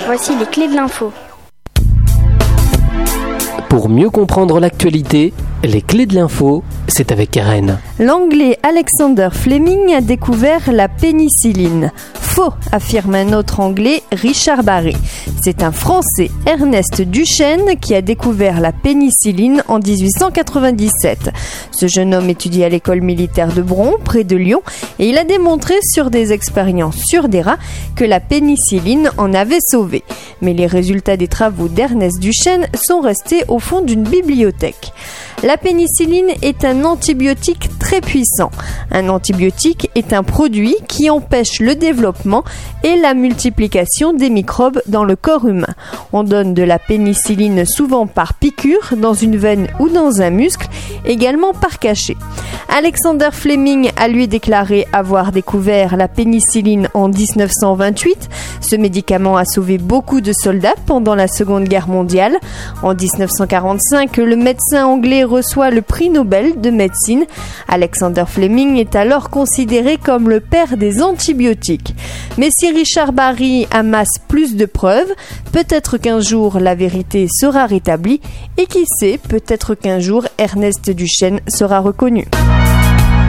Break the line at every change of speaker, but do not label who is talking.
Voici les clés de l'info.
Pour mieux comprendre l'actualité, les clés de l'info, c'est avec Karen.
L'Anglais Alexander Fleming a découvert la pénicilline. Faux, affirme un autre Anglais, Richard Barré. C'est un Français, Ernest Duchesne, qui a découvert la pénicilline en 1897. Ce jeune homme étudie à l'école militaire de Bron, près de Lyon, et il a démontré sur des expériences sur des rats que la pénicilline en avait sauvé. Mais les résultats des travaux d'Ernest Duchesne sont restés au fond d'une bibliothèque. La pénicilline est un antibiotique très puissant. Un antibiotique est un produit qui empêche le développement et la multiplication des microbes dans le corps humain. On donne de la pénicilline souvent par piqûre, dans une veine ou dans un muscle, également par cachet. Alexander Fleming a lui déclaré avoir découvert la pénicilline en 1928. Ce médicament a sauvé beaucoup de soldats pendant la Seconde Guerre mondiale. En 1945, le médecin anglais reçoit le prix Nobel de médecine. Alexander Fleming est alors considéré comme le père des antibiotiques. Mais si Richard Barré amasse plus de preuves, peut-être qu'un jour la vérité sera rétablie et qui sait, peut-être qu'un jour Ernest Duchesne sera reconnu.